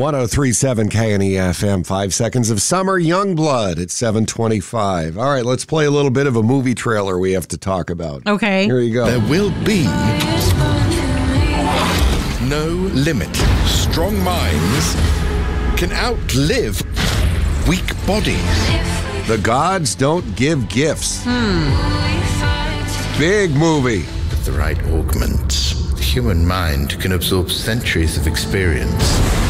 1037 KNEFM, 5 seconds of summer, Youngblood at 7:25. All right, let's play a little bit of a movie trailer we have to talk about. Okay. Here you go. There will be no limit. Strong minds can outlive weak bodies. The Gods Don't Give Gifts. Big movie. With the right augments, the human mind can absorb centuries of experience